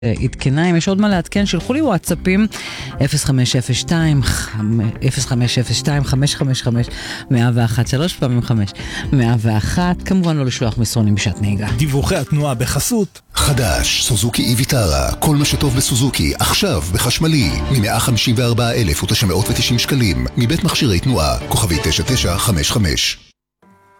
עדכנה, אם יש עוד מה לעדכן, שלחו לי וואטסאפים 0502 555 101, 3 פעמים 5 101, כמובן לא לשלוח מסרונים בשעת נהיגה. דיווחי התנועה בחסות חדש, סוזוקי איביטרה, כל מה שטוב בסוזוקי, עכשיו בחשמלי, מ-154,990 שקלים, מבית מכשירי תנועה, כוכבי 9955.